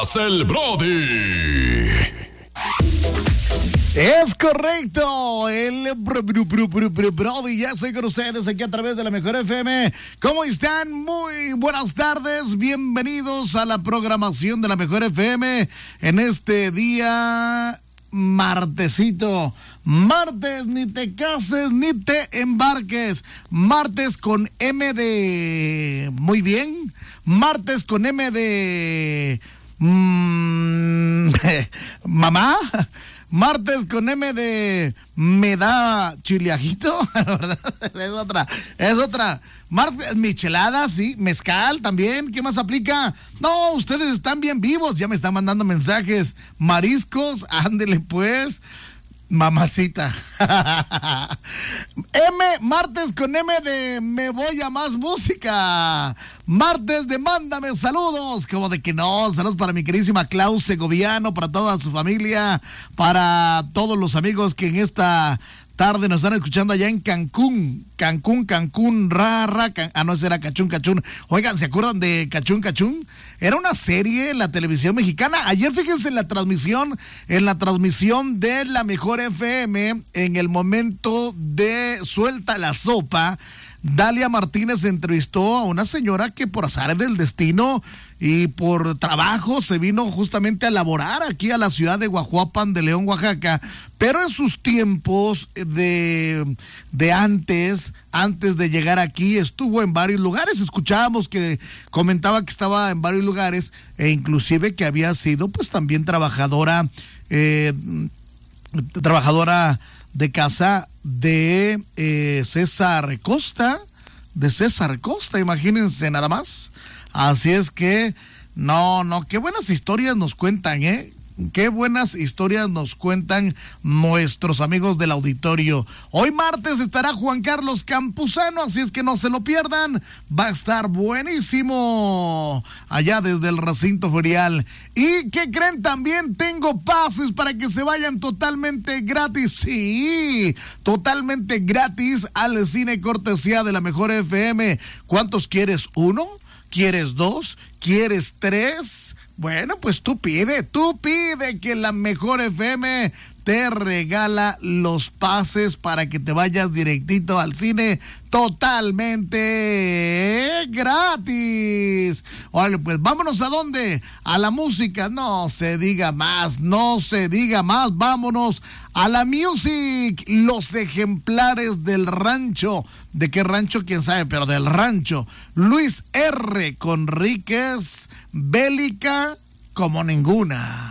El Brody. Es correcto, el Brody, ya estoy con ustedes aquí a través de la Mejor FM. ¿Cómo están? Muy buenas tardes, bienvenidos a la programación de la Mejor FM en este día martesito. Martes, ni te cases ni te embarques. Martes con M de... Muy bien. Martes con M de... mamá. Martes con M de me da chileajito, ¿verdad? Es otra. Martes, michelada, sí, mezcal también, ¿qué más aplica? No, ustedes están bien vivos, ya me están mandando mensajes. Mariscos, ándele pues. Mamacita. Martes con M de me voy a más música. Martes de mándame saludos. Como de que no, saludos para mi queridísima Klaus Segoviano, para toda su familia, para todos los amigos que en esta tarde nos están escuchando allá en Cancún, no, ese era Cachún. Oigan, ¿se acuerdan de Cachún? Era una serie en la televisión mexicana. Ayer, fíjense, en la transmisión de la Mejor FM, en el momento de Suelta la Sopa, Dalia Martínez entrevistó a una señora que por azares del destino y por trabajo se vino justamente a laborar aquí a la ciudad de Guajuapan de León, Oaxaca, pero en sus tiempos de antes de llegar aquí estuvo en varios lugares. Escuchábamos que comentaba que estaba en varios lugares e inclusive que había sido pues también trabajadora de casa de César Costa, imagínense nada más. Así es que, no, qué buenas historias nos cuentan, qué buenas historias nos cuentan nuestros amigos del auditorio. Hoy martes estará Juan Carlos Campuzano, así es que no se lo pierdan, va a estar buenísimo allá desde el recinto ferial. ¿Y qué creen? También tengo pases para que se vayan totalmente gratis, sí, totalmente gratis al cine cortesía de la Mejor FM. ¿Cuántos quieres? ¿1? ¿Quieres 2? ¿Quieres 3? Bueno, pues tú pide que la Mejor FM te regala los pases para que te vayas directito al cine totalmente gratis. Órale, pues vámonos, ¿a dónde? A la música, no se diga más, vámonos a la music, los ejemplares del rancho. ¿De qué rancho? Quién sabe, pero del rancho. Luis R. Conríquez, bélica como ninguna.